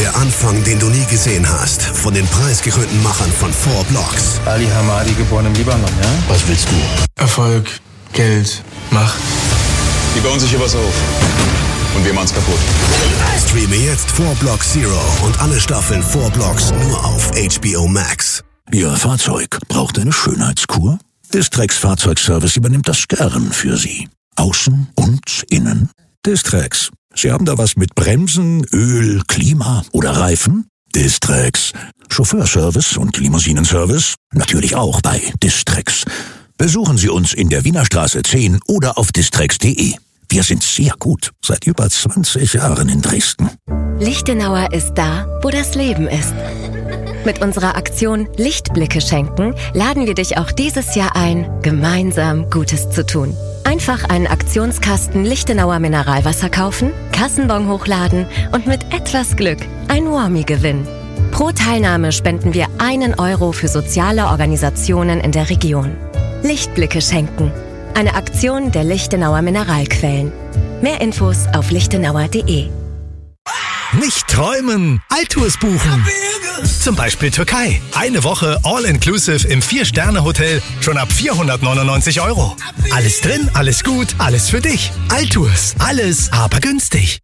Der Anfang, den du nie gesehen hast. Von den preisgekrönten Machern von 4 Blocks. Ali Hamadi, geboren im Libanon, ja? Was willst du? Erfolg, Geld, Macht. Die bauen sich hier was auf. Und wir machen's kaputt. Streame jetzt 4 Blocks Zero und alle Staffeln 4 Blocks nur auf HBO Max. Ihr Fahrzeug braucht eine Schönheitskur? Distrex Fahrzeugservice übernimmt das gern für Sie. Außen und innen. Distrex. Sie haben da was mit Bremsen, Öl, Klima oder Reifen? Distrex. Chauffeurservice und Limousinenservice? Natürlich auch bei Distrex. Besuchen Sie uns in der Wiener Straße 10 oder auf distrex.de. Wir sind sehr gut, seit über 20 Jahren in Dresden. Lichtenauer ist da, wo das Leben ist. Mit unserer Aktion Lichtblicke schenken laden wir dich auch dieses Jahr ein, gemeinsam Gutes zu tun. Einfach einen Aktionskasten Lichtenauer Mineralwasser kaufen, Kassenbon hochladen und mit etwas Glück ein Warmie gewinnen. Pro Teilnahme spenden wir 1 Euro für soziale Organisationen in der Region. Lichtblicke schenken. Eine Aktion der Lichtenauer Mineralquellen. Mehr Infos auf lichtenauer.de. Nicht träumen, Altours buchen. Zum Beispiel Türkei. Eine Woche All-Inclusive im 4-Sterne-Hotel schon ab 499 €. Alles drin, alles gut, alles für dich. Altours. Alles, aber günstig.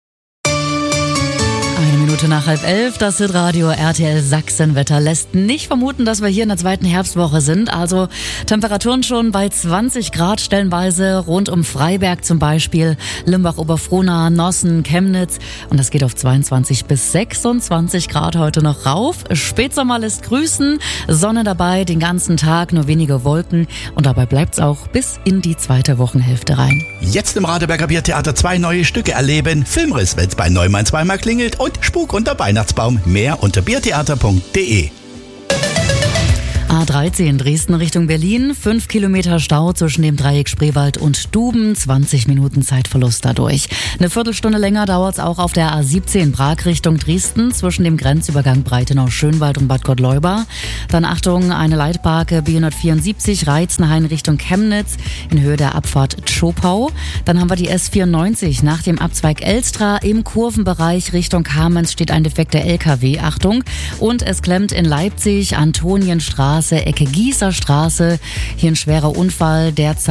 1 Minute nach 10:30, das Hitradio RTL Sachsenwetter lässt nicht vermuten, dass wir hier in der zweiten Herbstwoche sind. Also Temperaturen schon bei 20 Grad stellenweise rund um Freiberg zum Beispiel, Limbach-Oberfrohna, Nossen, Chemnitz. Und das geht auf 22 bis 26 Grad heute noch rauf. Spätsommer lässt grüßen, Sonne dabei den ganzen Tag, nur wenige Wolken. Und dabei bleibt's auch bis in die zweite Wochenhälfte rein. Jetzt im Radeberger Biertheater 2 neue Stücke erleben. Filmriss, wenn's bei Neumann zweimal klingelt und Spuk unter Weihnachtsbaum. Mehr unter biertheater.de. A13 Dresden Richtung Berlin, 5 Kilometer Stau zwischen dem Dreieck Spreewald und Duben, 20 Minuten Zeitverlust dadurch. Eine Viertelstunde länger dauert's auch auf der A17 Prag Richtung Dresden zwischen dem Grenzübergang Breitenau-Schönwald und Bad Gottleuba. Dann Achtung, eine Leitbarke B174 Reizenhain Richtung Chemnitz in Höhe der Abfahrt Tschopau. Dann haben wir die S94 nach dem Abzweig Elstra im Kurvenbereich Richtung Kamenz steht ein defekter LKW, Achtung. Und es klemmt in Leipzig Antonienstraße, Ecke Gießer Straße. Hier ein schwerer Unfall, derzeit